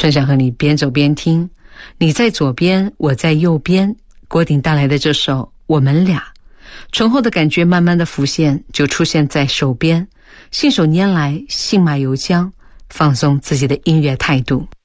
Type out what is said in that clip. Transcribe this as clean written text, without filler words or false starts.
春想和你边走边听，你在左边，我在右边。郭顶带来的这首《我们俩》，醇厚的感觉慢慢的浮现，就出现在手边，信手拈来，信马由缰，放松自己的音乐态度。